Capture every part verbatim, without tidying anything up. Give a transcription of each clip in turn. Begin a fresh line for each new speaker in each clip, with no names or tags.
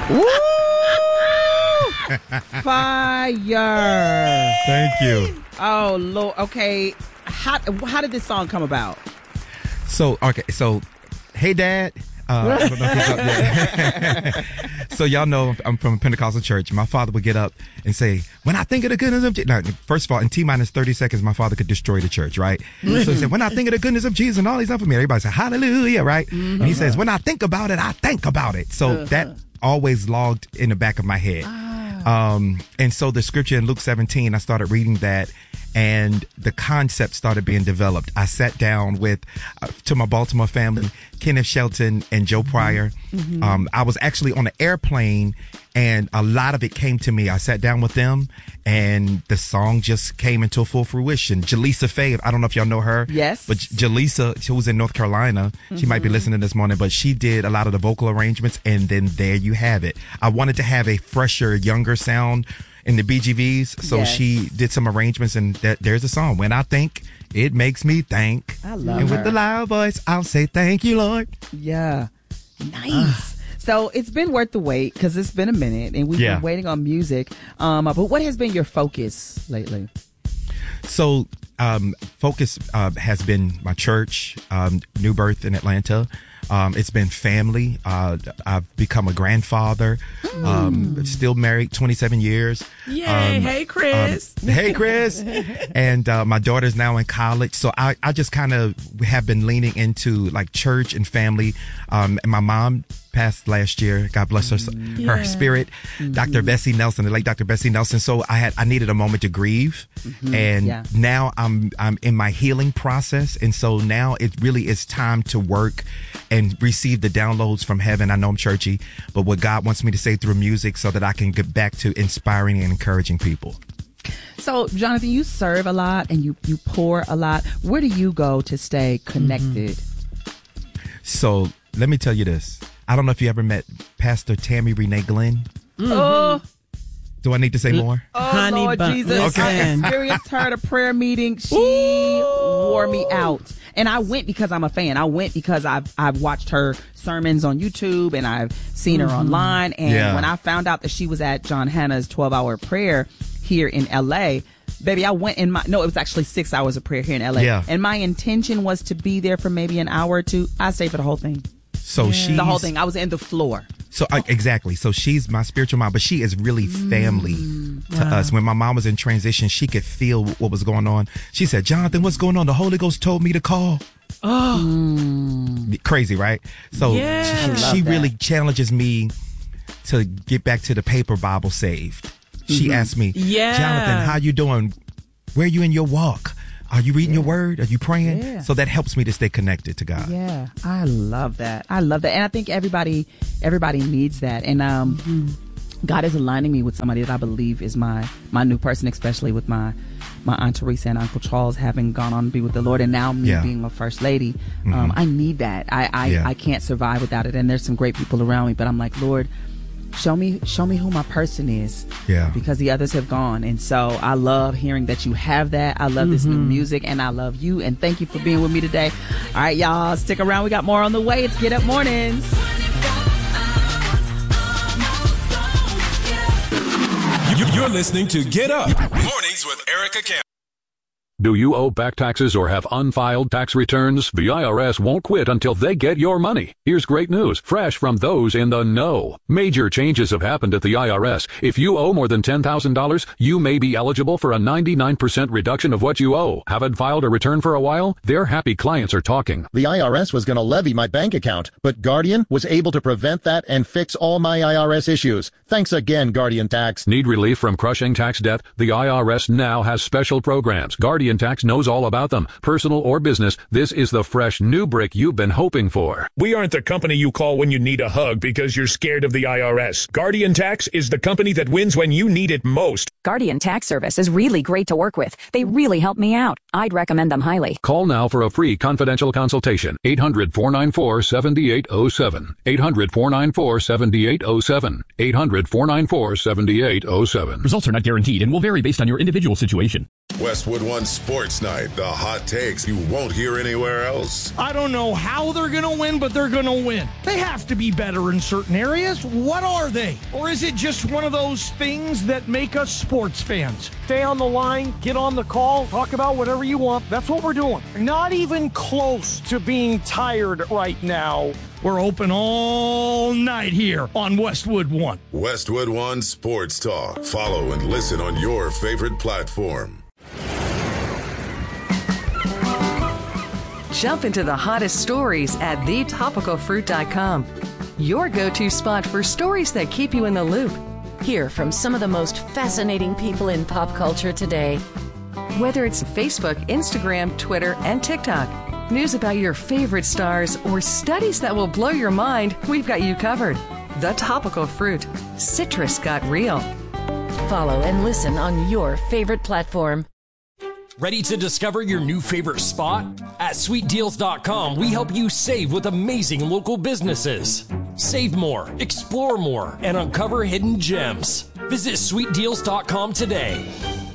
Woo! Fire.
Thank you.
Oh, Lord. Okay. How, how did this song come about?
So, okay. So, hey, Dad. Uh, I don't know if he's up yet. So y'all know I'm from a Pentecostal church. My father would get up and say, when I think of the goodness of Jesus. Now, first of all, in T minus thirty seconds, my father could destroy the church, right? Mm-hmm. So he said, when I think of the goodness of Jesus and all he's done for me, everybody said, hallelujah, right? Mm-hmm. And he says, when I think about it, I think about it. So uh-huh. that always logged in the back of my head. Ah. Um, and so the scripture in Luke seventeen, I started reading that and the concept started being developed. I sat down with, uh, to my Baltimore family, Kenneth Shelton and Joe Pryor. Mm-hmm. Um, I was actually on an airplane and a lot of it came to me. I sat down with them and the song just came into full fruition. Jaleesa Faye, I don't know if y'all know her.
Yes.
But Jaleesa, she was in North Carolina. Mm-hmm. She might be listening this morning, but she did a lot of the vocal arrangements and then there you have it. I wanted to have a fresher, younger sound in the B G Vs. So yes. she did some arrangements and th- there's a song. When I think, it makes me thank.
I love
And
her.
with the loud voice, I'll say thank you, Lord.
Yeah. Nice. So it's been worth the wait because it's been a minute and we've
yeah.
been waiting on music. Um, but what has been your focus lately?
So um, focus uh, has been my church, um, New Birth in Atlanta. Um, it's been family. Uh, I've become a grandfather. Mm. Um, still married twenty-seven years.
Yay.
Um,
hey, Chris.
Um, hey, Chris. And uh, my daughter's now in college. So I, I just kind of have been leaning into like church and family. Um, and my mom passed last year. God bless her,
yeah.
her spirit. Mm-hmm. Doctor Bessie Nelson, the late Doctor Bessie Nelson. So I had, I needed a moment to grieve. Mm-hmm. And yeah. now I'm, I'm in my healing process. And so now it really is time to work and receive the downloads from heaven. I know I'm churchy, but what God wants me to say through music so that I can get back to inspiring and encouraging people.
So, Jonathan, you serve a lot and you, you pour a lot. Where do you go to stay connected?
Mm-hmm. So let me tell you this. I don't know if you ever met Pastor Tammy Renee Glenn.
Mm-hmm. Oh.
Do I need to say more?
Oh,
Honey
Lord
bun-
Jesus.
Okay.
I experienced her at a prayer meeting. She Ooh. wore me out. And I went because I'm a fan. I went because I've, I've watched her sermons on YouTube and I've seen her mm-hmm. online. And yeah. when I found out that she was at John Hanna's twelve hour prayer here in L A, baby, I went in my, no, it was actually six hours of prayer here in L A.
Yeah.
And my intention was to be there for maybe an hour or two. I stayed for the whole thing.
So yeah. she's...
The whole thing. I was in the floor.
So uh, exactly. So she's my spiritual mom, but she is really family mm, to wow. us. When my mom was in transition, she could feel what was going on. She said, Jonathan, what's going on? The Holy Ghost told me to call.
Oh,
mm. Crazy, right? So
yeah.
she, she really challenges me to get back to the paper Bible saved. She mm-hmm. asked me,
yeah.
Jonathan, how you doing? Where are you in your walk? Are you reading yeah. your word? Are you praying?
Yeah.
So that helps me to stay connected to God.
Yeah, I love that. I love that. And I think everybody, everybody needs that. And, um, mm-hmm. God is aligning me with somebody that I believe is my, my new person, especially with my, my Aunt Teresa and Uncle Charles having gone on to be with the Lord and now me
yeah.
being a first lady.
Mm-hmm.
Um, I need that. I, I,
yeah.
I can't survive without it. And there's some great people around me, but I'm like, Lord, show me, show me who my person is.
Yeah.
Because the others have gone. And so I love hearing that you have that. I love mm-hmm. this new music and I love you. And thank you for being with me today. All right, y'all, stick around. We got more on the way. It's Get Up Mornings.
You're listening to Get Up Mornings with Erica Campbell.
Do you owe back taxes or have unfiled tax returns? The I R S won't quit until they get your money. Here's great news, fresh from those in the know. Major changes have happened at the I R S. If you owe more than ten thousand dollars, you may be eligible for a ninety-nine percent reduction of what you owe. Haven't filed a return for a while? Their happy clients are talking.
The I R S was going to levy my bank account, but Guardian was able to prevent that and fix all my I R S issues. Thanks again, Guardian Tax.
Need relief from crushing tax debt? The I R S now has special programs. Guardian Tax knows all about them. Personal or business, this is the fresh new brick you've been hoping for.
We aren't the company you call when you need a hug because you're scared of the I R S. Guardian Tax is the company that wins when you need it most.
Guardian Tax Service is really great to work with. They really help me out. I'd recommend them highly.
Call now for a free confidential consultation. eight hundred, four nine four, seven eight zero seven. eight hundred, four nine four, seven eight zero seven. eight hundred, four nine four, seven eight zero seven.
Results are not guaranteed and will vary based on your individual situation.
Westwood One
Sports Night, the hot takes you won't hear anywhere else.
I don't know how they're going to win, but they're going to win. They have to be better in certain areas. What are they? Or is it just one of those things that make us sports fans?
Stay on the line, get on the call, talk about whatever you want. That's what we're doing. Not even close to being tired right now.
We're open all night here on Westwood One.
Westwood One Sports Talk. Follow and listen on your favorite platform.
Jump into the hottest stories at the topical fruit dot com. Your go-to spot for stories that keep you in the loop.
Hear from some of the most fascinating people in pop culture today.
Whether it's Facebook, Instagram, Twitter, and TikTok, news about your favorite stars, or studies that will blow your mind, we've got you covered. The Topical Fruit. Citrus got real.
Follow and listen on your favorite platform.
Ready to discover your new favorite spot? At sweet deals dot com, we help you save with amazing local businesses. Save more, explore more, and uncover hidden gems. Visit sweet deals dot com today.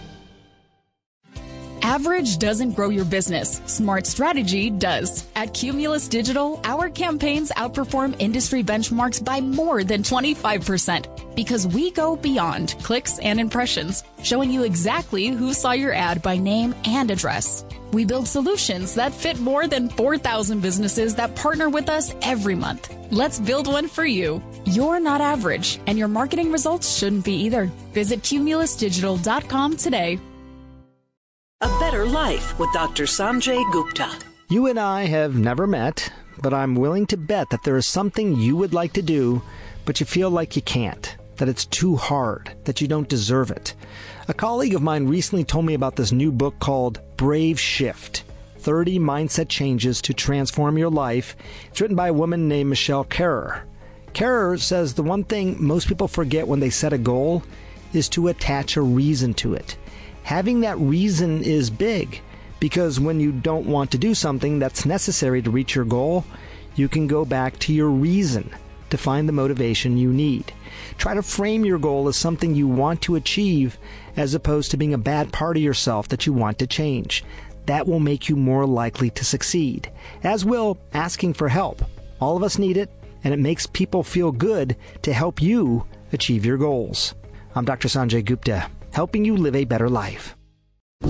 Average doesn't grow your business. Smart strategy does. At Cumulus Digital, our campaigns outperform industry benchmarks by more than twenty-five percent because we go beyond clicks and impressions, showing you exactly who saw your ad by name and address. We build solutions that fit more than four thousand businesses that partner with us every month. Let's build one for you. You're not average, and your marketing results shouldn't be either. Visit Cumulus Digital dot com today.
A Better Life with Doctor Sanjay Gupta.
You and I have never met, but I'm willing to bet that there is something you would like to do, but you feel like you can't, that it's too hard, that you don't deserve it. A colleague of mine recently told me about this new book called Brave Shift, thirty Mindset Changes to Transform Your Life. It's written by a woman named Michelle Kerrer. Kerrer says the one thing most people forget when they set a goal is to attach a reason to it. Having that reason is big, because when you don't want to do something that's necessary to reach your goal, you can go back to your reason to find the motivation you need. Try to frame your goal as something you want to achieve as opposed to being a bad part of yourself that you want to change. That will make you more likely to succeed, as will asking for help. All of us need it, and it makes people feel good to help you achieve your goals. I'm Doctor Sanjay Gupta, helping you live a better life.